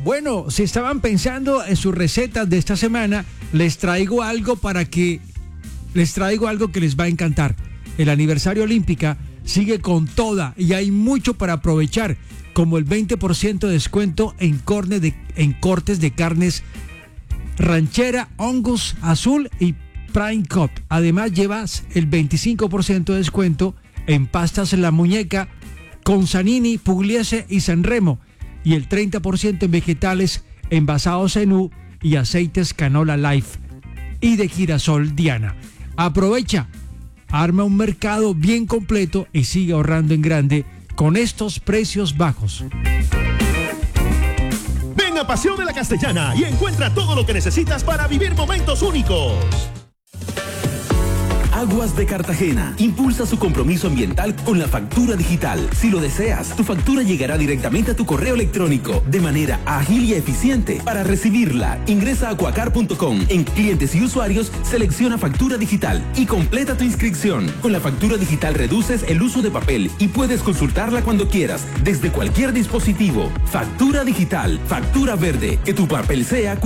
Bueno, si estaban pensando en sus recetas de esta semana, les traigo algo que les va a encantar. El aniversario Olímpica sigue con toda y hay mucho para aprovechar, como el 20% de descuento en cortes de carnes ranchera, Angus azul y Prime Cut. Además llevas el 25% de descuento en pastas La Muñeca, Consanini, Pugliese y Sanremo, y el 30% en vegetales envasados en U y aceites Canola Life y de girasol Diana. Aprovecha, arma un mercado bien completo y sigue ahorrando en grande con estos precios bajos. Ven a Paseo de la Castellana y encuentra todo lo que necesitas para vivir momentos únicos. Aguas de Cartagena impulsa su compromiso ambiental con la factura digital. Si lo deseas, tu factura llegará directamente a tu correo electrónico de manera ágil y eficiente. Para recibirla, ingresa a Aquacar.com. En clientes y usuarios, selecciona factura digital y completa tu inscripción. Con la factura digital reduces el uso de papel y puedes consultarla cuando quieras, desde cualquier dispositivo. Factura digital, factura verde, que tu papel sea